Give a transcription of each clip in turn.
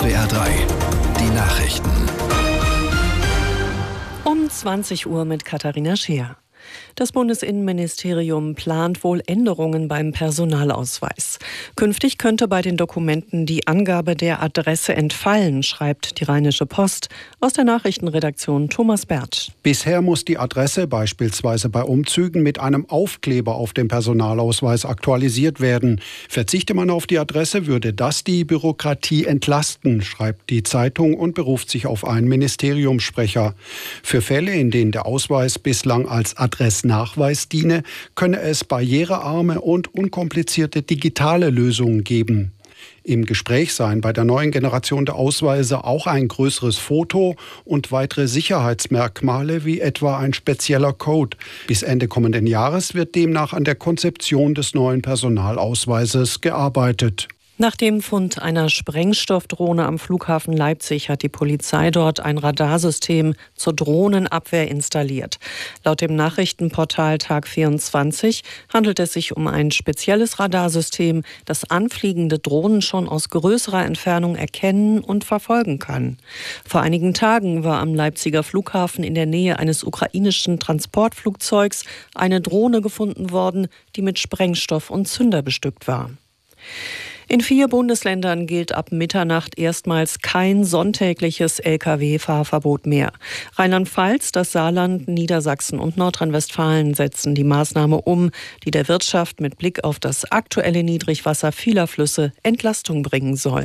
SWR 3, die Nachrichten. Um 20 Uhr mit Katharina Scheer. Das Bundesinnenministerium plant wohl Änderungen beim Personalausweis. Künftig könnte bei den Dokumenten die Angabe der Adresse entfallen, schreibt die Rheinische Post. Aus der Nachrichtenredaktion Thomas Bert. Bisher muss die Adresse beispielsweise bei Umzügen mit einem Aufkleber auf dem Personalausweis aktualisiert werden. Verzichte man auf die Adresse, würde das die Bürokratie entlasten, schreibt die Zeitung und beruft sich auf einen Ministeriumssprecher. Für Fälle, in denen der Ausweis bislang als Adressnachweis diene, könne es barrierearme und unkomplizierte digitale Lösungen geben. Im Gespräch seien bei der neuen Generation der Ausweise auch ein größeres Foto und weitere Sicherheitsmerkmale wie etwa ein spezieller Code. Bis Ende kommenden Jahres wird demnach an der Konzeption des neuen Personalausweises gearbeitet. Nach dem Fund einer Sprengstoffdrohne am Flughafen Leipzig hat die Polizei dort ein Radarsystem zur Drohnenabwehr installiert. Laut dem Nachrichtenportal Tag 24 handelt es sich um ein spezielles Radarsystem, das anfliegende Drohnen schon aus größerer Entfernung erkennen und verfolgen kann. Vor einigen Tagen war am Leipziger Flughafen in der Nähe eines ukrainischen Transportflugzeugs eine Drohne gefunden worden, die mit Sprengstoff und Zünder bestückt war. In 4 Bundesländern gilt ab Mitternacht erstmals kein sonntägliches Lkw-Fahrverbot mehr. Rheinland-Pfalz, das Saarland, Niedersachsen und Nordrhein-Westfalen setzen die Maßnahme um, die der Wirtschaft mit Blick auf das aktuelle Niedrigwasser vieler Flüsse Entlastung bringen soll.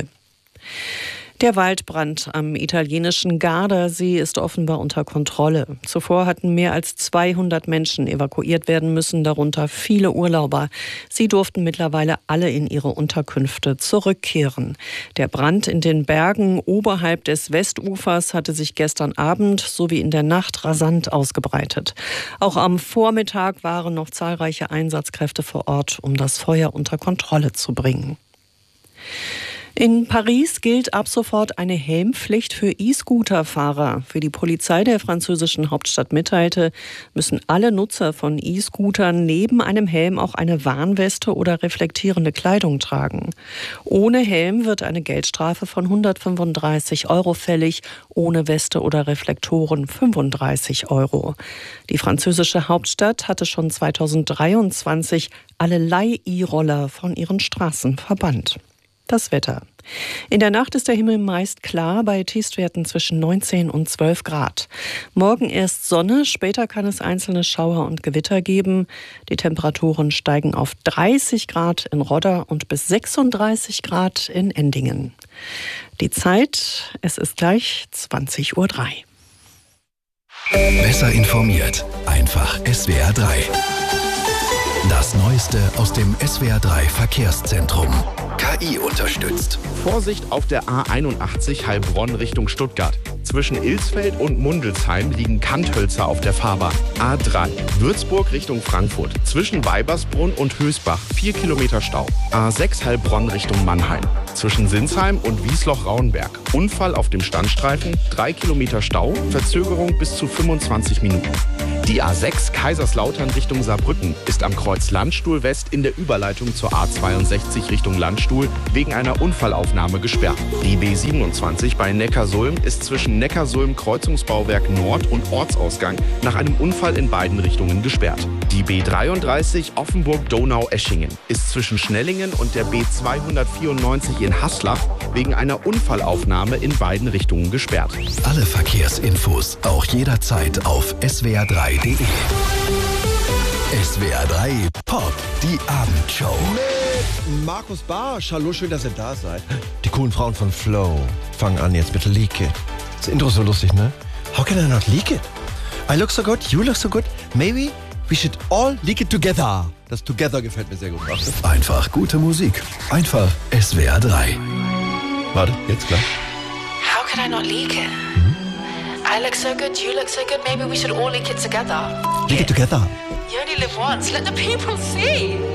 Der Waldbrand am italienischen Gardasee ist offenbar unter Kontrolle. Zuvor hatten mehr als 200 Menschen evakuiert werden müssen, darunter viele Urlauber. Sie durften mittlerweile alle in ihre Unterkünfte zurückkehren. Der Brand in den Bergen oberhalb des Westufers hatte sich gestern Abend sowie in der Nacht rasant ausgebreitet. Auch am Vormittag waren noch zahlreiche Einsatzkräfte vor Ort, um das Feuer unter Kontrolle zu bringen. In Paris gilt ab sofort eine Helmpflicht für E-Scooter-Fahrer. Wie die Polizei der französischen Hauptstadt mitteilte, müssen alle Nutzer von E-Scootern neben einem Helm auch eine Warnweste oder reflektierende Kleidung tragen. Ohne Helm wird eine Geldstrafe von 135 € fällig, ohne Weste oder Reflektoren 35 €. Die französische Hauptstadt hatte schon 2023 alle Leih-E-Roller von ihren Straßen verbannt. Das Wetter. In der Nacht ist der Himmel meist klar bei Tiefstwerten zwischen 19 und 12 Grad. Morgen erst Sonne, später kann es einzelne Schauer und Gewitter geben. Die Temperaturen steigen auf 30 Grad in Rodder und bis 36 Grad in Endingen. Die Zeit, es ist gleich 20:03 Uhr. Besser informiert, einfach SWR 3. Das Neueste aus dem SWR 3 Verkehrszentrum. KI unterstützt. Vorsicht auf der A81 Heilbronn Richtung Stuttgart. Zwischen Ilsfeld und Mundelsheim liegen Kanthölzer auf der Fahrbahn. A3 Würzburg Richtung Frankfurt. Zwischen Weibersbrunn und Hösbach 4 Kilometer Stau. A6 Heilbronn Richtung Mannheim. Zwischen Sinsheim und Wiesloch-Rauenberg. Unfall auf dem Standstreifen, 3 Kilometer Stau, Verzögerung bis zu 25 Minuten. Die A6 Kaiserslautern Richtung Saarbrücken ist am Kreuz Landstuhl West in der Überleitung zur A62 Richtung Landstuhl wegen einer Unfallaufnahme gesperrt. Die B27 bei Neckarsulm ist zwischen Neckarsulm Kreuzungsbauwerk Nord und Ortsausgang nach einem Unfall in beiden Richtungen gesperrt. Die B33 Offenburg-Donau-Eschingen ist zwischen Schnellingen und der B294 in Haslach wegen einer Unfallaufnahme in beiden Richtungen gesperrt. Alle Verkehrsinfos auch jederzeit auf swr3.de. SWR 3 Pop, die Abendshow. Mit Markus Barsch. Hallo, schön, dass ihr da seid. Die coolen Frauen von Flow fangen an jetzt mit Leak It. Das Intro ist so lustig, ne? How can I not leak it? I look so good, you look so good. Maybe we should all leak it together. Das Together gefällt mir sehr gut. Einfach gute Musik. Einfach SWR 3. Warte, jetzt gleich. How can I not leak it? I look so good, you look so good. Maybe we should all leak it together. Leak it together. You only live once. Let the people see.